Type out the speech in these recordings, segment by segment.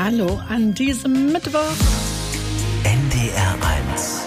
Hallo an diesem Mittwoch. NDR 1.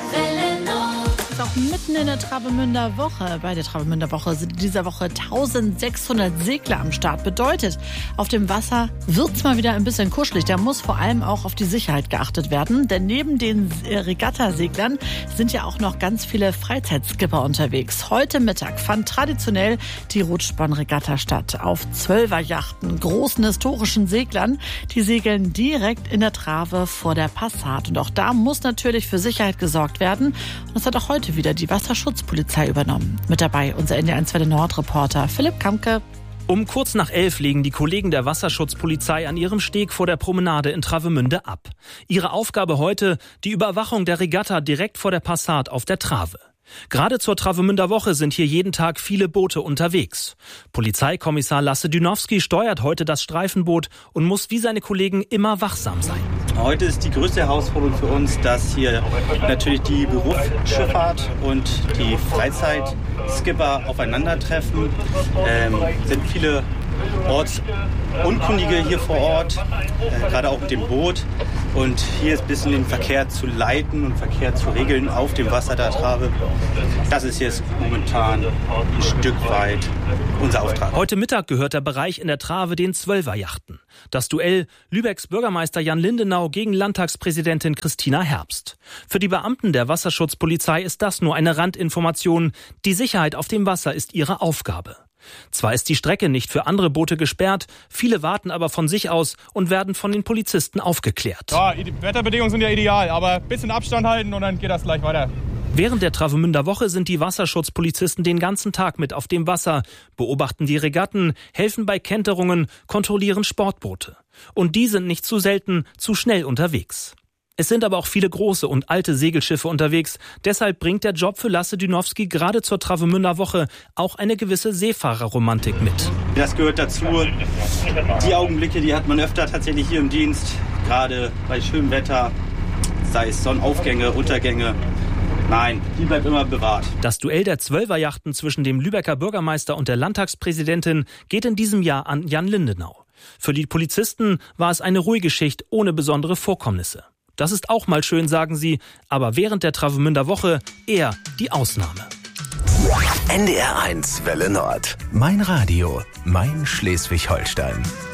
Ist auch mitten in der Travemünder Woche. Bei der Travemünder Woche sind in dieser Woche 1600 Segler am Start. Bedeutet, auf dem Wasser wird's mal wieder ein bisschen kuschelig. Da muss vor allem auch auf die Sicherheit geachtet werden. Denn neben den Regattaseglern sind ja auch noch ganz viele Freizeitskipper unterwegs. Heute Mittag fand traditionell die Rutschbahnregatta statt. Auf 12er-Yachten, großen historischen Seglern. Die segeln direkt in der Trave vor der Passat. Und auch da muss natürlich für Sicherheit gesorgt werden. Und das hat auch heute wieder die Wasserschutzpolizei übernommen. Mit dabei unser NDR 1 Welle Nord-Reporter Philipp Kamke. Um kurz nach 11 legen die Kollegen der Wasserschutzpolizei an ihrem Steg vor der Promenade in Travemünde ab. Ihre Aufgabe heute, die Überwachung der Regatta direkt vor der Passat auf der Trave. Gerade zur Travemünder Woche sind hier jeden Tag viele Boote unterwegs. Polizeikommissar Lasse Dynowski steuert heute das Streifenboot und muss wie seine Kollegen immer wachsam sein. Heute ist die größte Herausforderung für uns, dass hier natürlich die Berufsschifffahrt und die Freizeitskipper aufeinandertreffen. Sind viele Ortsunkundige hier vor Ort, gerade auch mit dem Boot. Und hier ist ein bisschen den Verkehr zu leiten und Verkehr zu regeln auf dem Wasser der Trave. Das ist jetzt momentan ein Stück weit unser Auftrag. Heute Mittag gehört der Bereich in der Trave den 12er-Yachten. Das Duell Lübecks Bürgermeister Jan Lindenau gegen Landtagspräsidentin Christina Herbst. Für die Beamten der Wasserschutzpolizei ist das nur eine Randinformation. Die Sicherheit auf dem Wasser ist ihre Aufgabe. Zwar ist die Strecke nicht für andere Boote gesperrt, viele warten aber von sich aus und werden von den Polizisten aufgeklärt. Ja, die Wetterbedingungen sind ja ideal, aber ein bisschen Abstand halten und dann geht das gleich weiter. Während der Travemünder Woche sind die Wasserschutzpolizisten den ganzen Tag mit auf dem Wasser, beobachten die Regatten, helfen bei Kenterungen, kontrollieren Sportboote. Und die sind nicht zu selten zu schnell unterwegs. Es sind aber auch viele große und alte Segelschiffe unterwegs. Deshalb bringt der Job für Lasse Dynowski gerade zur Travemünder Woche auch eine gewisse Seefahrerromantik mit. Das gehört dazu. Die Augenblicke, die hat man öfter tatsächlich hier im Dienst. Gerade bei schönem Wetter, sei es Sonnenaufgänge, Untergänge. Nein, die bleibt immer bewahrt. Das Duell der 12er-Yachten zwischen dem Lübecker Bürgermeister und der Landtagspräsidentin geht in diesem Jahr an Jan Lindenau. Für die Polizisten war es eine ruhige Schicht ohne besondere Vorkommnisse. Das ist auch mal schön, sagen sie, aber während der Travemünder Woche eher die Ausnahme. NDR 1 Welle Nord. Mein Radio, mein Schleswig-Holstein.